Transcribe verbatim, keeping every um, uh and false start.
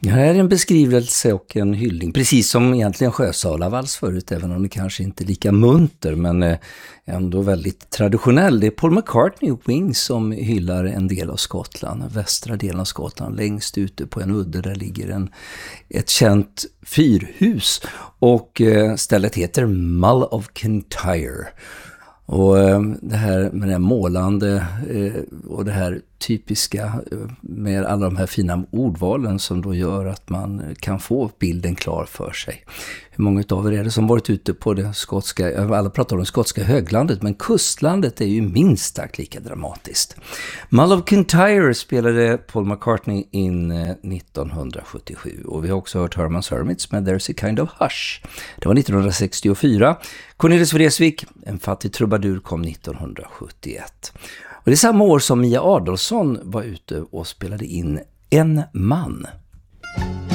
Det här är en beskrivelse och en hyllning, precis som egentligen Sjösalavals förut, även om det kanske inte är lika munter, men ändå väldigt traditionell. Det är Paul McCartney och Wings som hyllar en del av Skottland, västra delen av Skottland, längst ute på en udde där ligger en, ett känt fyrhus, och stället heter Mull of Kintyre. Och det här med det målande och det här typiska med alla de här fina ordvalen som då gör att man kan få bilden klar för sig. Hur många av er är det som varit ute på det skotska, alla pratar om det skotska höglandet, men kustlandet är ju minst sagt lika dramatiskt. Mull of Kintyre spelade Paul McCartney in nittonhundrasjuttiosju, och vi har också hört Herman's Hermits med There's a Kind of Hush. Det var nittonhundrasextiofyra. Cornelis Vreeswijk, En fattig trubadur, kom nittonhundrasjuttioett. Och det är samma år som Mia Adolfsson var ute och spelade in En man.